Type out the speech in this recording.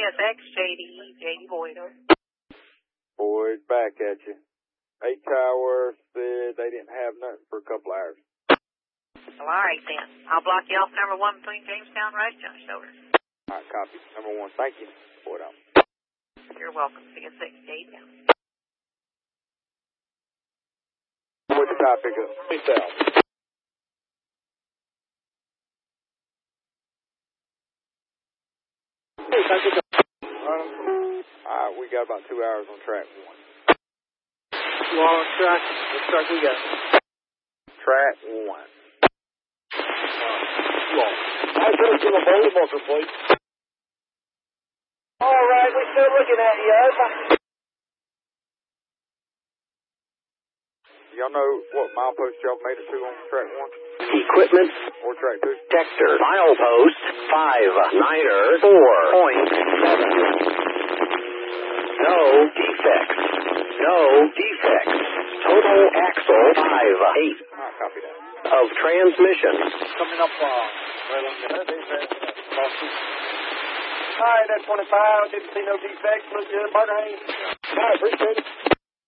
CSX, J.D. Boyd. Boyd, back at you. 8 Tower said they didn't have nothing for a couple hours. Well, all right, then. I'll block you off number 1 between Jamestown Road and Josh. Over. All right, copy. Number 1, thank you. Boyd out. You're welcome. CSX, J.D. down. With the top pickup. Peace out. Alright, we got about 2 hours on track 1. Long track. What track we got? Track 1. Long. I better give a bowl motor, please. All right, we're still looking at you. Y'all know what milepost y'all made it to on track 1? Equipment Or track 2? sector. Milepost 59er 4.7. No defects. No defects. Total axle 5.8 Alright, copy that. of transmission. Coming up right on there. All right, that's 25. Didn't see no defects. Look good. Barter Haynes. All right, appreciate it.